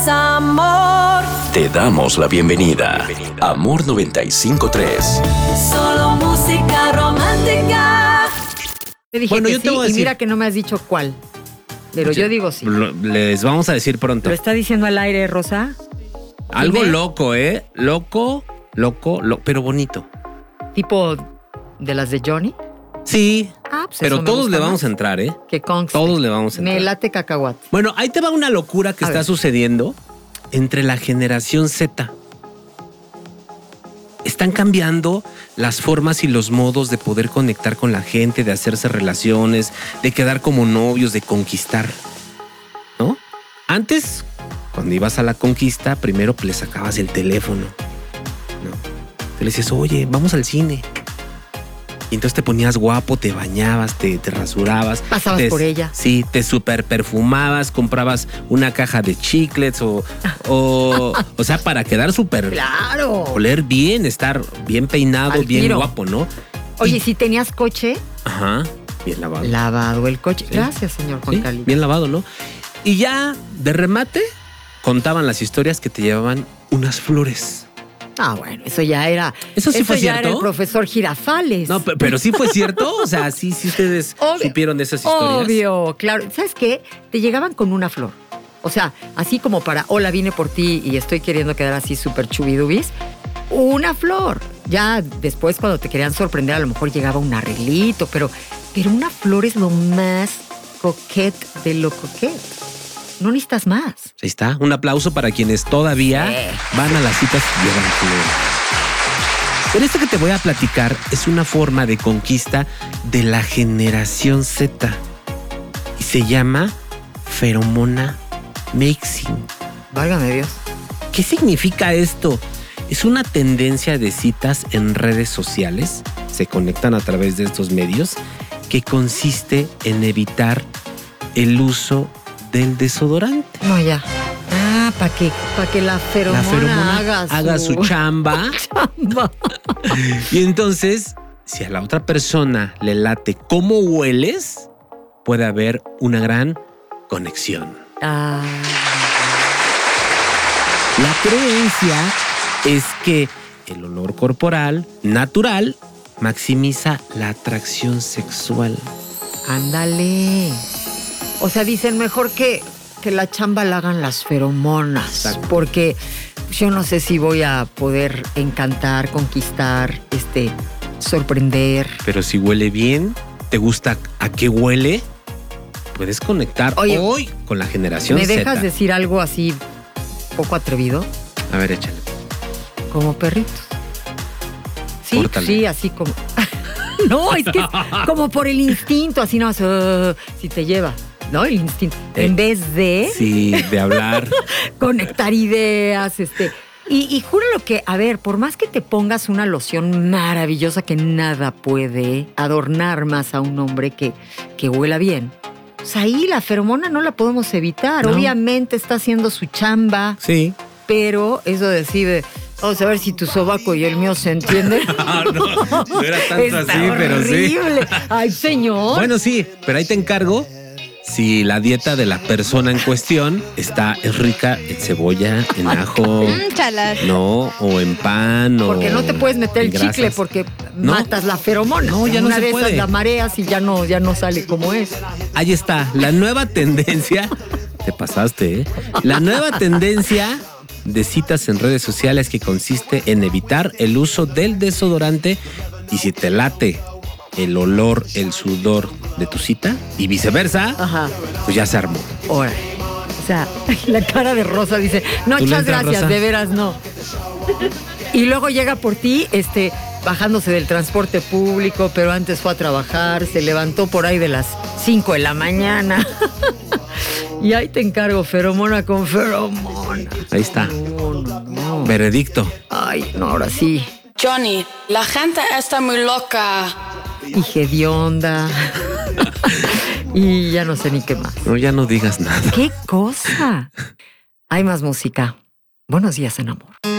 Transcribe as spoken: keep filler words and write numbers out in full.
es amor. Te damos la bienvenida. Amor noventa y cinco punto tres. Solo música romántica. Te dije Bueno, que yo te sí, voy a y decir. mira que no me has dicho cuál. Pero yo digo sí. Lo- Les vamos a decir pronto. ¿Lo está diciendo al aire, Rosa? Algo Dime. loco, ¿eh? Loco, loco, lo- pero bonito. ¿Tipo de las de Johnny? Sí, Ah, pues pero eso me todos gusta le vamos más. a entrar, ¿eh? Que conste. Todos le vamos a entrar. Me late cacahuate. Bueno, ahí te va una locura que A está ver. sucediendo entre la generación Z. Están cambiando las formas y los modos de poder conectar con la gente, de hacerse relaciones, de quedar como novios, de conquistar. ¿No? Antes, cuando ibas a la conquista, primero le sacabas el teléfono. ¿No? Te le decías, oye, vamos al cine. Y entonces te ponías guapo, te bañabas, te, te rasurabas. Pasabas te- por ella. Sí, te super perfumabas, comprabas una caja de chiclets o, o, o sea, para quedar súper, ¡Claro! oler bien, estar bien peinado, Al bien tiro. guapo, ¿no? Oye, Y- si tenías coche, Ajá, bien lavado. lavado el coche. Sí. Gracias, señor Juan Sí, Carlos. bien lavado, ¿no? Y ya de remate contaban las historias que te llevaban unas flores. Ah, bueno, eso ya era. ¿Eso sí fue ya era cierto? el profesor Girafales. No, pe- pero sí fue cierto. O sea, sí, sí ustedes Obvio. supieron de esas historias. Obvio, claro. ¿Sabes qué? Te llegaban con una flor. O sea, así como para, hola, vine por ti y estoy queriendo quedar así súper chubidubis. Una flor. Ya después, cuando te querían sorprender, a lo mejor llegaba un arreglito, pero, pero una flor es lo más coquete de lo coquete. No necesitas más. Ahí está. Un aplauso para quienes todavía Sí. van a las citas y llevan flores. Pero esto que te voy a platicar es una forma de conquista de la generación Z. Y se llama feromona mixing. Válgame Dios. ¿Qué significa esto? Es una tendencia de citas en redes sociales, se conectan a través de estos medios, que consiste en evitar el uso del desodorante. No, ya. Ah, para que, pa que la feromona, La feromona haga su, haga su chamba. chamba. Y entonces, si a la otra persona le late cómo hueles, puede haber una gran conexión. Ah, La creencia es que el olor corporal natural maximiza la atracción sexual. ándale. O sea, dicen mejor que, que la chamba la hagan las feromonas. Exacto. Porque yo no sé si voy a poder encantar, conquistar, este, sorprender. Pero si huele bien, ¿te gusta a qué huele? Puedes conectar Oye, hoy con la generación ¿Me dejas Z. decir algo así poco atrevido? A ver, échale. Como perritos. Sí, Córtale. sí, así como. No, es que es como por el instinto, así no, uh, si te lleva, ¿no? El instinto. Eh, en vez de Sí, de hablar. conectar ideas, este. Y, y júralo que, a ver, por más que te pongas una loción maravillosa que nada puede adornar más a un hombre que, que huela bien, pues ahí la feromona no la podemos evitar. No. Obviamente está haciendo su chamba, Sí. pero eso decide. Vamos a ver si tu sobaco y el mío se entienden. Ah, no, no era tanto Está así, pero sí. horrible. Ay, señor. Bueno, sí, pero ahí te encargo si la dieta de la persona en cuestión está es rica en cebolla, en ajo, Mm, chalas. no, o en pan, o Porque no te puedes meter en el chicle grasas. porque No. matas la feromona. No, ya no Una se de puede. esas la mareas y ya no, ya no sale como es. Ahí está, la nueva tendencia. Te pasaste, ¿eh? La nueva tendencia de citas en redes sociales que consiste en evitar el uso del desodorante y si te late el olor, el sudor de tu cita y viceversa, Ajá. pues ya se armó. Ahora. O sea, la cara de Rosa dice, no, ¿Tú le muchas entras, gracias, Rosa? de veras no. Y luego llega por ti, este, bajándose del transporte público, pero antes fue a trabajar, se levantó por ahí de las cinco de la mañana. Y ahí te encargo, feromona con feromona. Ahí está. No, no, no. Veredicto. Ay, no, ahora sí. Johnny, la gente está muy loca. Dije de onda. Y ya no sé ni qué más. No, ya no digas nada. ¡Qué cosa! Hay más música. Buenos días, en amor.